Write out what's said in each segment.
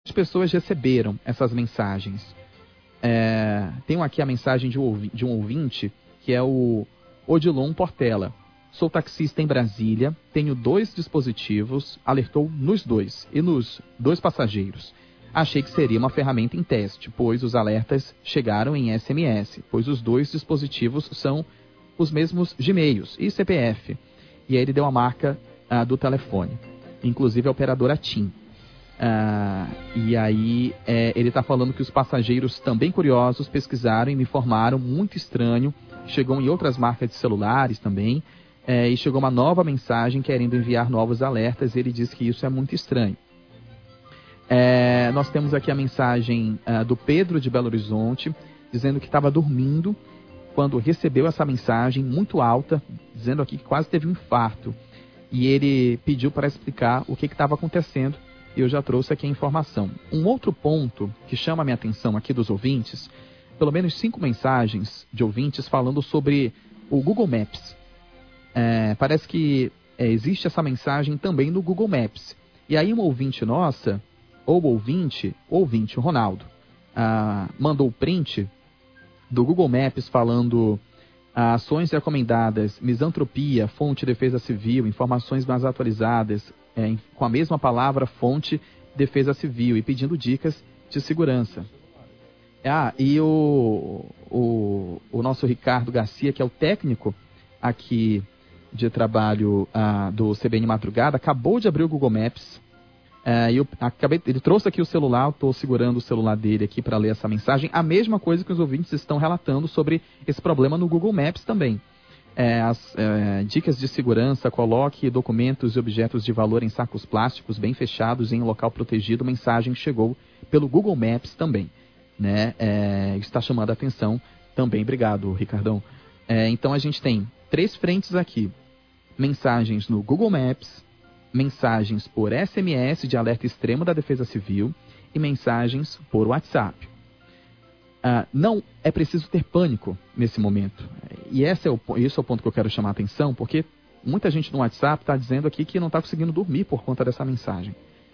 as pessoas receberam essas mensagens. Tenho aqui a mensagem de um ouvinte, que é o Odilon Portela. Sou taxista em Brasília, tenho 2 dispositivos, alertou nos 2 e nos 2 passageiros. Achei que seria uma ferramenta em teste, pois os alertas chegaram em SMS, pois os 2 dispositivos são os mesmos Gmails e CPF. E aí ele deu a marca do telefone, inclusive a operadora TIM. E aí ele está falando que os passageiros, também curiosos, pesquisaram e me informaram, muito estranho, chegou em outras marcas de celulares também, e chegou uma nova mensagem querendo enviar novos alertas, e ele diz que isso é muito estranho. Nós temos aqui a mensagem do Pedro de Belo Horizonte, dizendo que estava dormindo quando recebeu essa mensagem muito alta, dizendo aqui que quase teve um infarto. E ele pediu para explicar o que estava acontecendo, e eu já trouxe aqui a informação. Um outro ponto que chama a minha atenção aqui dos ouvintes, pelo menos 5 mensagens de ouvintes falando sobre o Google Maps. Parece que existe essa mensagem também no Google Maps. E aí uma ouvinte nossa, ou ouvinte Ronaldo, mandou o print do Google Maps falando ações recomendadas, misantropia, fonte Defesa Civil, informações mais atualizadas, com a mesma palavra, fonte Defesa Civil, e pedindo dicas de segurança. E o nosso Ricardo Garcia, que é o técnico aqui de trabalho do CBN Madrugada, acabou de abrir o Google Maps. Ele trouxe aqui o celular, estou segurando o celular dele aqui para ler essa mensagem. A mesma coisa que os ouvintes estão relatando sobre esse problema no Google Maps também. Dicas de segurança: coloque documentos e objetos de valor em sacos plásticos bem fechados em um local protegido. Mensagem chegou pelo Google Maps também, né? Está chamando a atenção também. Obrigado, Ricardão. Então a gente tem 3 frentes aqui: mensagens no Google Maps, mensagens por SMS de alerta extremo da Defesa Civil e mensagens por WhatsApp. Não é preciso ter pânico nesse momento. E esse é o ponto que eu quero chamar a atenção, porque muita gente no WhatsApp está dizendo aqui que não está conseguindo dormir por conta dessa mensagem.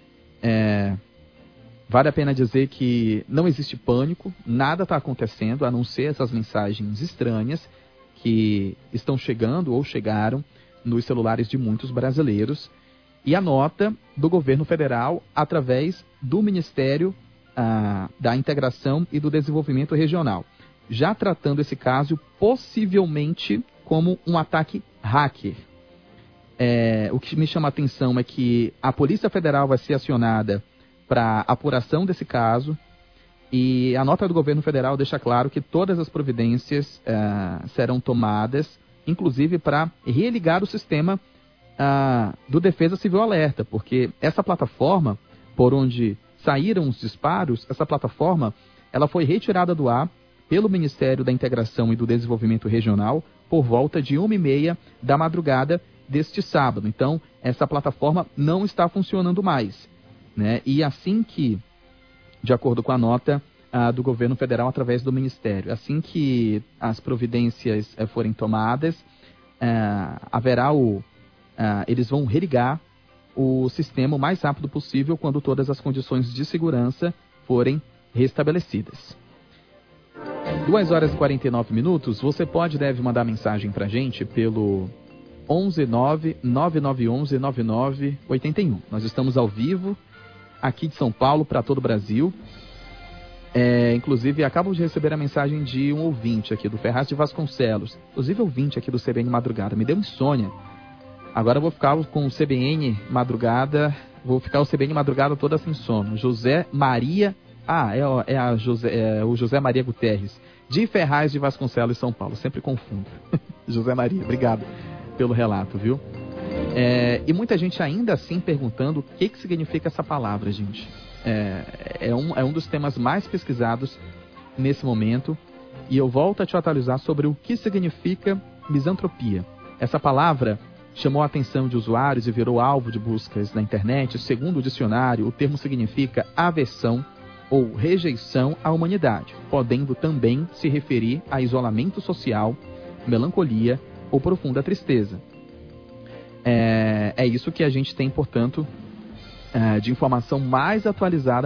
Vale a pena dizer que não existe pânico, nada está acontecendo, a não ser essas mensagens estranhas que estão chegando ou chegaram nos celulares de muitos brasileiros. E a nota do governo federal através do Ministério da Integração e do Desenvolvimento Regional, já tratando esse caso possivelmente como um ataque hacker. O que me chama a atenção é que a Polícia Federal vai ser acionada para apuração desse caso, e a nota do governo federal deixa claro que todas as providências serão tomadas, inclusive para religar o sistema do Defesa Civil Alerta, porque essa plataforma por onde saíram os disparos, essa plataforma ela foi retirada do ar pelo Ministério da Integração e do Desenvolvimento Regional por volta de 1h30 da madrugada deste sábado. Então, essa plataforma não está funcionando mais, né? E assim que, de acordo com a nota do governo federal através do Ministério, assim que as providências forem tomadas, eles vão religar o sistema o mais rápido possível quando todas as condições de segurança forem restabelecidas. 2h49, você pode e deve mandar mensagem para a gente pelo 11999119981. Nós estamos ao vivo aqui de São Paulo para todo o Brasil. Inclusive, acabo de receber a mensagem de um ouvinte aqui do Ferraz de Vasconcelos, inclusive ouvinte aqui do CBN Madrugada. Me deu insônia. Agora eu vou ficar com o CBN Madrugada, o CBN Madrugada toda sem sono. José Maria, o José Maria Guterres, de Ferraz de Vasconcelos, São Paulo. Sempre confundo. José Maria, obrigado pelo relato, viu? E muita gente ainda assim perguntando o que significa essa palavra, gente. É um dos temas mais pesquisados nesse momento, e eu volto a te atualizar sobre o que significa misantropia. Essa palavra chamou a atenção de usuários e virou alvo de buscas na internet. Segundo o dicionário, o termo significa aversão ou rejeição à humanidade, podendo também se referir a isolamento social, melancolia ou profunda tristeza. É isso que a gente tem, portanto, de informação mais atualizada